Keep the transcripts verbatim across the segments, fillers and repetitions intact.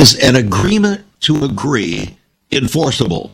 Is an agreement to agree enforceable?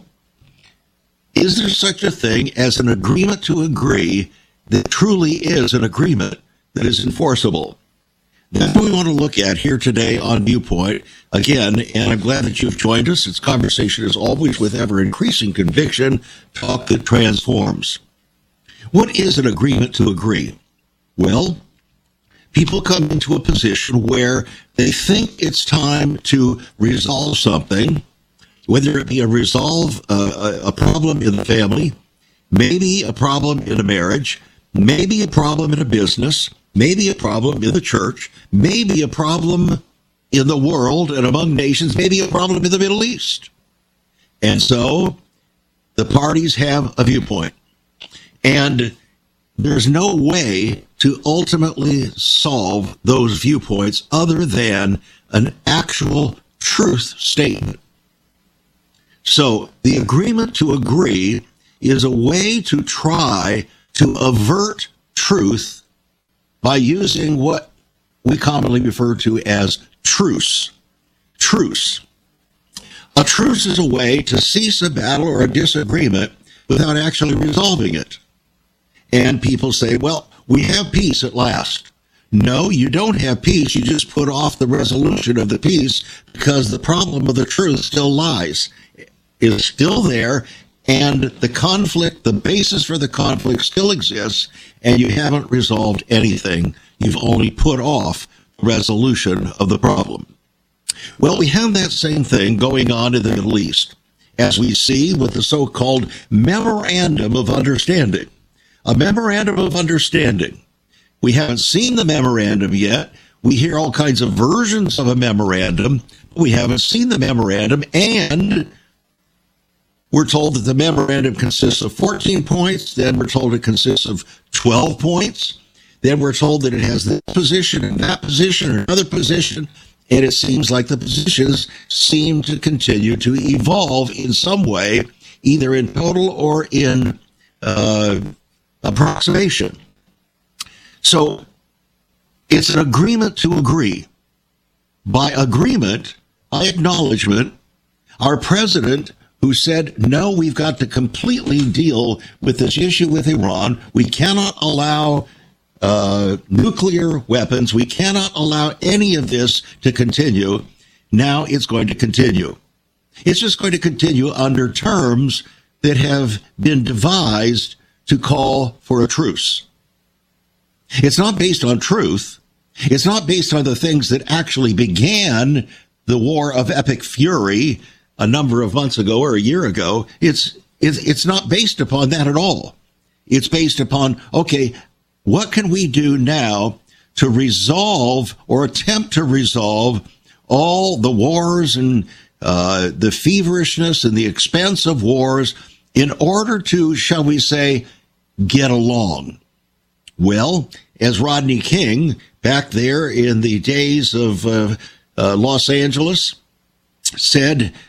Is there such a thing as an agreement to agree that truly is an agreement that is enforceable? That's what we want to look at here today on Viewpoint. Again, and I'm glad that you've joined us. It's conversation as always with ever-increasing conviction, talk that transforms. What is an agreement to agree? Well, people come into a position where they think it's time to resolve something, whether it be a resolve uh, a problem in the family, maybe a problem in a marriage, maybe a problem in a business, maybe a problem in the church, maybe a problem in the world and among nations, maybe a problem in the Middle East. And so the parties have a viewpoint. And there's no way to ultimately solve those viewpoints other than an actual truth statement. So the agreement to agree is a way to try to avert truth by using what we commonly refer to as truce. Truce. A truce is a way to cease a battle or a disagreement without actually resolving it. And people say, well, we have peace at last. No, you don't have peace. You just put off the resolution of the peace because the problem of the truth still lies. It's still there, and the conflict, the basis for the conflict still exists, and you haven't resolved anything. You've only put off resolution of the problem. Well, we have that same thing going on in the Middle East, as we see with the so-called Memorandum of Understanding. A Memorandum of Understanding. We haven't seen the memorandum yet. We hear all kinds of versions of a memorandum. We haven't seen the memorandum, and we're told that the memorandum consists of fourteen points. Then we're told it consists of twelve points. Then we're told that it has this position and that position and another position. And it seems like the positions seem to continue to evolve in some way, either in total or in uh, approximation. So it's an agreement to agree. By agreement, by acknowledgement, our president, who said, no, we've got to completely deal with this issue with Iran. We cannot allow uh, nuclear weapons. We cannot allow any of this to continue. Now it's going to continue. It's just going to continue under terms that have been devised to call for a truce. It's not based on truth. It's not based on the things that actually began the war of epic fury a number of months ago or a year ago. It's, it's, it's not based upon that at all. It's based upon, okay, what can we do now to resolve or attempt to resolve all the wars and uh, the feverishness and the expense of wars in order to, shall we say, get along? Well, as Rodney King, back there in the days of uh, uh, Los Angeles, said,